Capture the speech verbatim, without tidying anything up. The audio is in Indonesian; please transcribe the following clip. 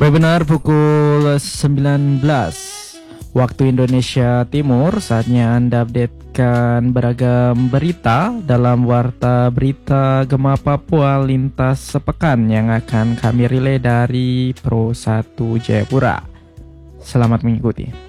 Benar pukul sembilan belas waktu Indonesia Timur. Saatnya Anda updatekan beragam berita dalam Warta Berita Gema Papua Lintas Sepekan yang akan kami relay dari Pro satu Jayapura. Selamat mengikuti.